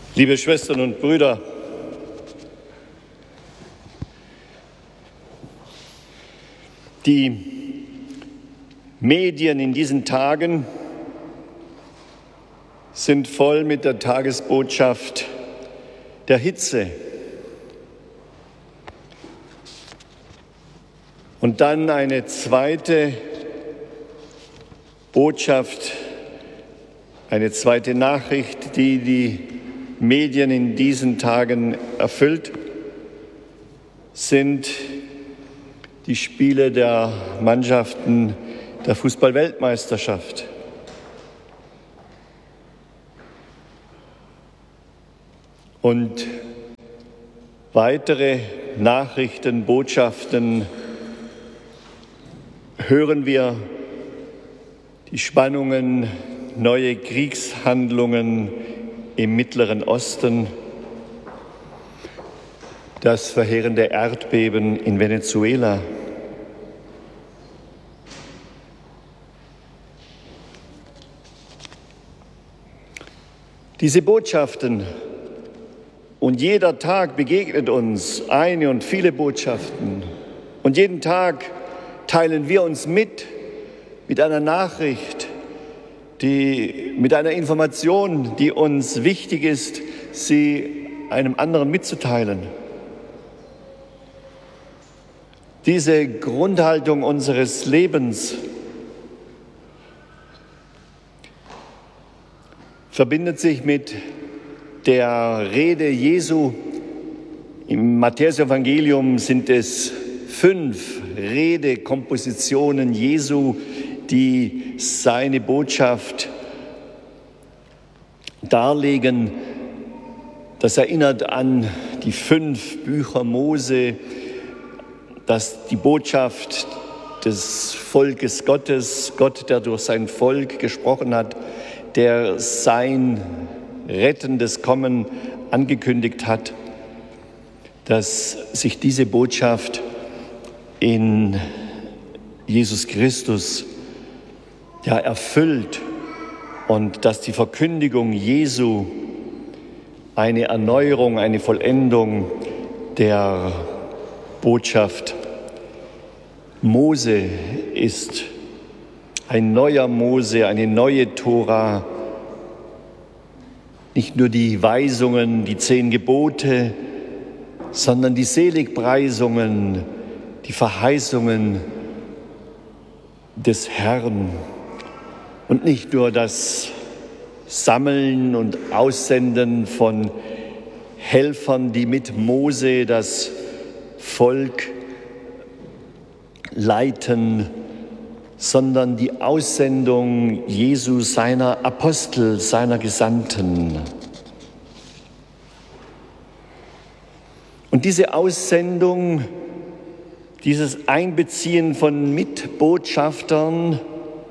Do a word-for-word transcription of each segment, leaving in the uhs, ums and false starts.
Liebe Schwestern und Brüder, die Medien in diesen Tagen sind voll mit der Tagesbotschaft der Hitze. Und dann eine zweite Botschaft, eine zweite Nachricht, die die Medien in diesen Tagen erfüllt, sind die Spiele der Mannschaften der Fußball-Weltmeisterschaft. Und weitere Nachrichten, Botschaften hören wir, die Spannungen, neue Kriegshandlungen im Mittleren Osten, das verheerende Erdbeben in Venezuela. Diese Botschaften, und jeder Tag begegnet uns eine und viele Botschaften, und jeden Tag teilen wir uns mit, mit einer Nachricht, die, mit einer Information, die uns wichtig ist, sie einem anderen mitzuteilen. Diese Grundhaltung unseres Lebens verbindet sich mit der Rede Jesu. Im Matthäusevangelium sind es fünf Redekompositionen Jesu, die seine Botschaft darlegen. Das erinnert an die fünf Bücher Mose, dass die Botschaft des Volkes Gottes, Gott, der durch sein Volk gesprochen hat, der sein rettendes Kommen angekündigt hat, dass sich diese Botschaft in Jesus Christus ja erfüllt und dass die Verkündigung Jesu eine Erneuerung, eine Vollendung der Botschaft Mose ist. Ein neuer Mose, eine neue Tora, nicht nur die Weisungen, die zehn Gebote, sondern die Seligpreisungen, die Verheißungen des Herrn. Und nicht nur das Sammeln und Aussenden von Helfern, die mit Mose das Volk leiten, sondern die Aussendung Jesu, seiner Apostel, seiner Gesandten. Und diese Aussendung, dieses Einbeziehen von Mitbotschaftern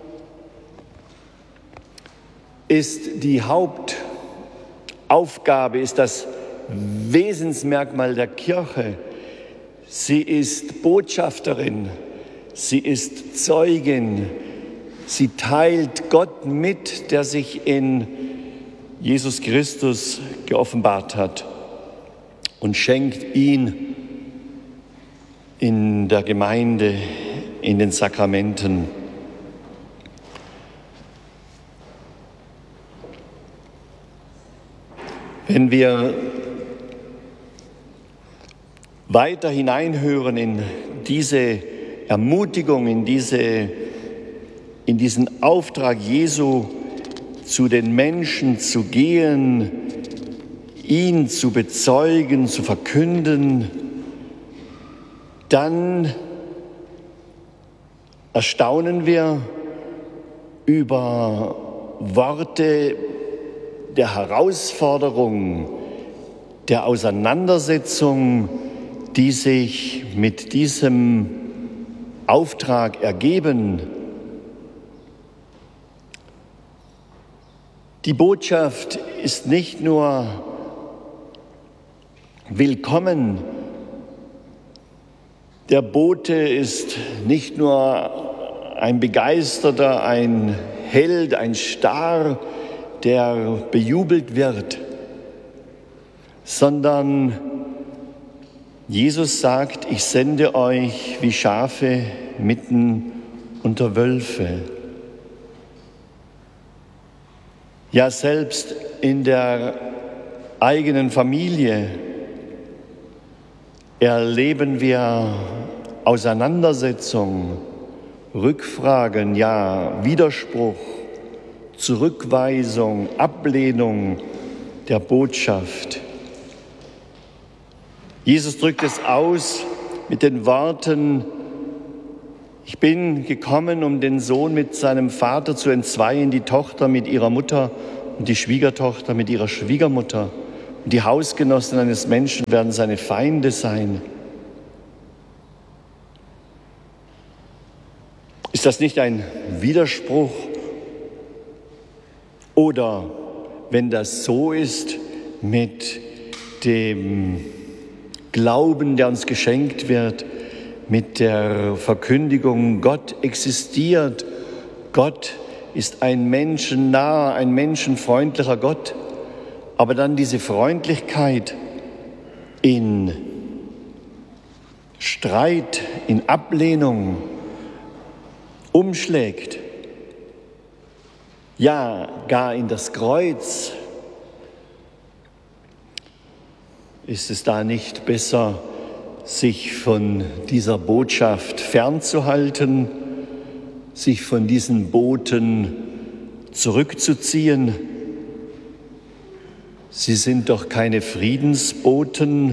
ist die Hauptaufgabe, ist das Wesensmerkmal der Kirche. Sie ist Botschafterin, sie ist Zeugin, sie teilt Gott mit, der sich in Jesus Christus geoffenbart hat, und schenkt ihn in der Gemeinde, in den Sakramenten. Wenn wir weiter hineinhören in diese Ermutigung, in, diese, in diesen Auftrag Jesu, zu den Menschen zu gehen, ihn zu bezeugen, zu verkünden, dann erstaunen wir über Worte der Herausforderung, der Auseinandersetzung, die sich mit diesem Auftrag ergeben. Die Botschaft ist nicht nur willkommen, der Bote ist nicht nur ein Begeisterter, ein Held, ein Star, der bejubelt wird, sondern Jesus sagt, ich sende euch wie Schafe mitten unter Wölfe. Ja, selbst in der eigenen Familie erleben wir Auseinandersetzung, Rückfragen, ja, Widerspruch, Zurückweisung, Ablehnung der Botschaft. Jesus drückt es aus mit den Worten: Ich bin gekommen, um den Sohn mit seinem Vater zu entzweien, die Tochter mit ihrer Mutter und die Schwiegertochter mit ihrer Schwiegermutter. Und die Hausgenossen eines Menschen werden seine Feinde sein. Ist das nicht ein Widerspruch? Oder wenn das so ist, mit dem Glauben, der uns geschenkt wird, mit der Verkündigung, Gott existiert, Gott ist ein menschennaher, ein menschenfreundlicher Gott, aber dann diese Freundlichkeit in Streit, in Ablehnung umschlägt, ja, gar in das Kreuz. Ist es da nicht besser, sich von dieser Botschaft fernzuhalten, sich von diesen Boten zurückzuziehen? Sie sind doch keine Friedensboten,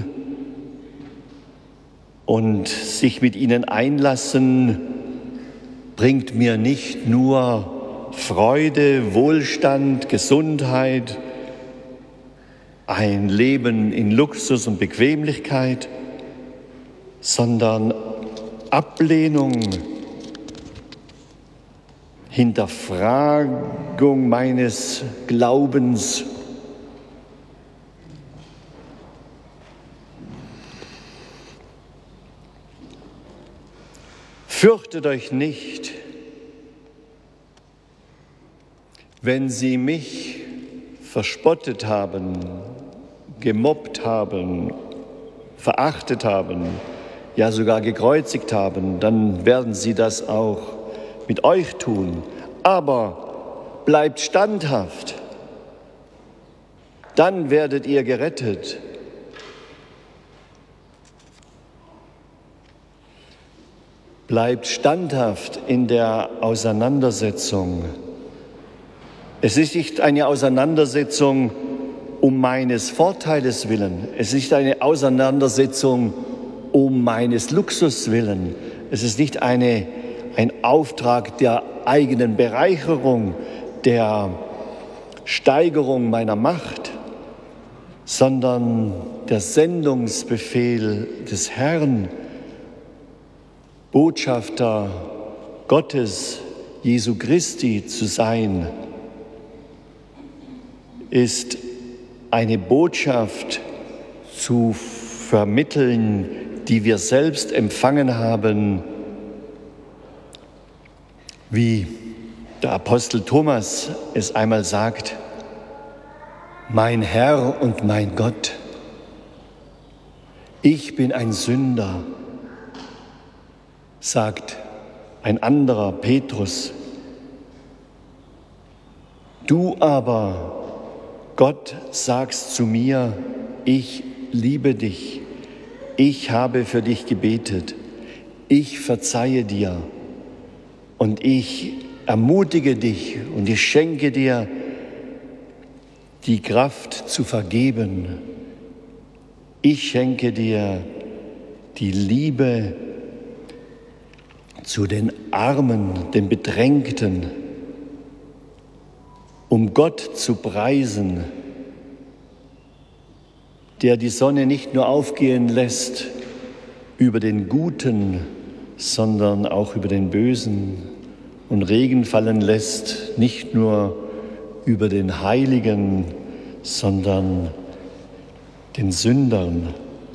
und sich mit ihnen einlassen bringt mir nicht nur Freude, Wohlstand, Gesundheit, ein Leben in Luxus und Bequemlichkeit, sondern Ablehnung, Hinterfragung meines Glaubens. Fürchtet euch nicht, wenn sie mich verspottet haben, gemobbt haben, verachtet haben, ja sogar gekreuzigt haben, dann werden sie das auch mit euch tun. Aber bleibt standhaft, dann werdet ihr gerettet. Bleibt standhaft in der Auseinandersetzung. Es ist nicht eine Auseinandersetzung um meines Vorteiles willen. Es ist nicht eine Auseinandersetzung um meines Luxus willen. Es ist nicht eine, ein Auftrag der eigenen Bereicherung, der Steigerung meiner Macht, sondern der Sendungsbefehl des Herrn, Botschafter Gottes, Jesu Christi zu sein, ist eine Botschaft zu vermitteln, die wir selbst empfangen haben, wie der Apostel Thomas es einmal sagt: Mein Herr und mein Gott, ich bin ein Sünder, sagt ein anderer Petrus. Du aber, Gott, sagst zu mir, ich liebe dich, ich habe für dich gebetet, ich verzeihe dir und ich ermutige dich und ich schenke dir die Kraft zu vergeben. Ich schenke dir die Liebe zu den Armen, den Bedrängten, um Gott zu preisen, der die Sonne nicht nur aufgehen lässt über den Guten, sondern auch über den Bösen, und Regen fallen lässt, nicht nur über den Heiligen, sondern den Sündern.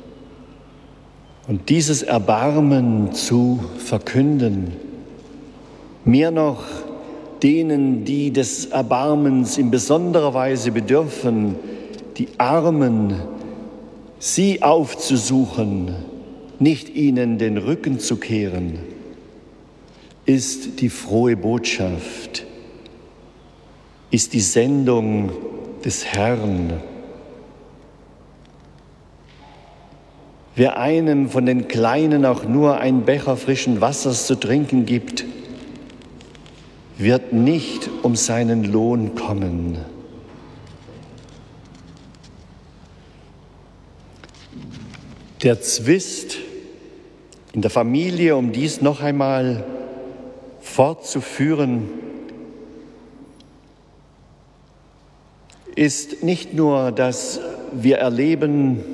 Und dieses Erbarmen zu verkünden, mehr noch denen, die des Erbarmens in besonderer Weise bedürfen, die Armen, sie aufzusuchen, nicht ihnen den Rücken zu kehren, ist die frohe Botschaft, ist die Sendung des Herrn. Wer einem von den Kleinen auch nur einen Becher frischen Wassers zu trinken gibt, wird nicht um seinen Lohn kommen. Der Zwist in der Familie, um dies noch einmal fortzuführen, ist nicht nur, dass wir erleben,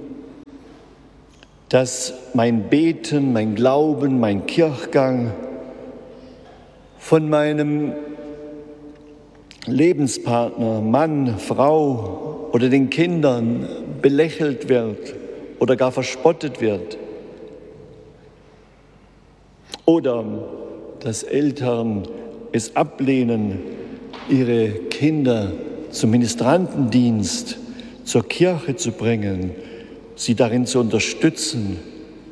dass mein Beten, mein Glauben, mein Kirchgang von meinem Lebenspartner, Mann, Frau oder den Kindern belächelt wird oder gar verspottet wird. Oder dass Eltern es ablehnen, ihre Kinder zum Ministrantendienst, zur Kirche zu bringen, sie darin zu unterstützen.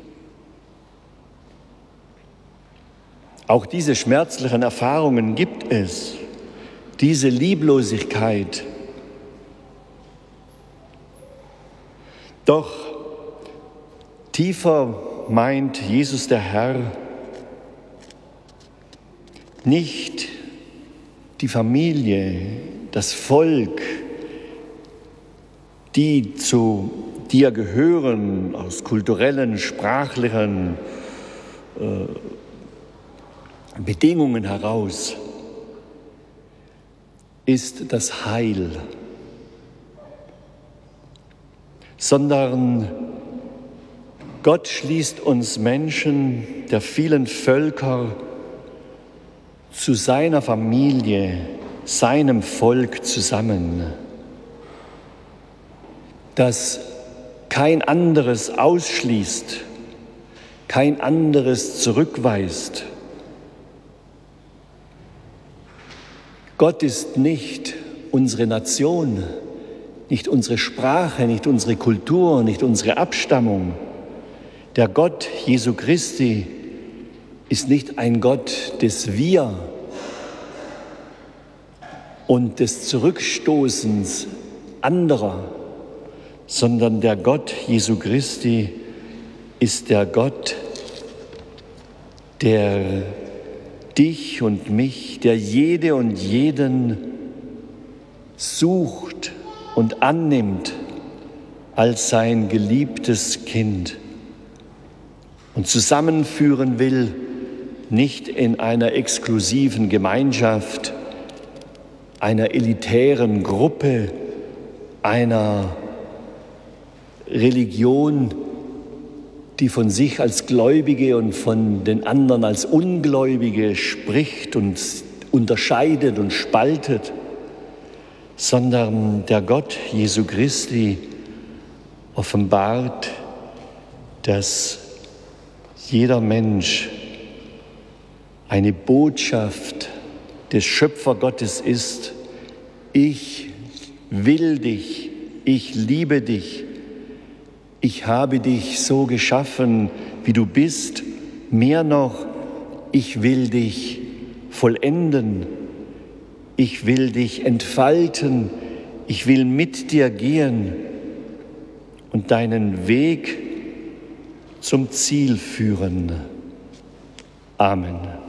Auch diese schmerzlichen Erfahrungen gibt es, diese Lieblosigkeit. Doch tiefer meint Jesus der Herr nicht die Familie, das Volk, die zu dir gehören, aus kulturellen, sprachlichen äh, Bedingungen heraus, ist das Heil, sondern Gott schließt uns Menschen der vielen Völker zu seiner Familie, seinem Volk zusammen, das kein anderes ausschließt, kein anderes zurückweist. Gott ist nicht unsere Nation, nicht unsere Sprache, nicht unsere Kultur, nicht unsere Abstammung. Der Gott Jesu Christi ist nicht ein Gott des Wir und des Zurückstoßens anderer, sondern der Gott Jesu Christi ist der Gott, der dich und mich, der jede und jeden sucht und annimmt als sein geliebtes Kind und zusammenführen will, nicht in einer exklusiven Gemeinschaft, einer elitären Gruppe, einer Religion, die von sich als Gläubige und von den anderen als Ungläubige spricht und unterscheidet und spaltet, sondern der Gott Jesu Christi offenbart, dass jeder Mensch eine Botschaft des Schöpfergottes ist: Ich will dich, ich liebe dich, ich habe dich so geschaffen, wie du bist. Mehr noch, ich will dich vollenden, ich will dich entfalten, ich will mit dir gehen und deinen Weg zum Ziel führen. Amen.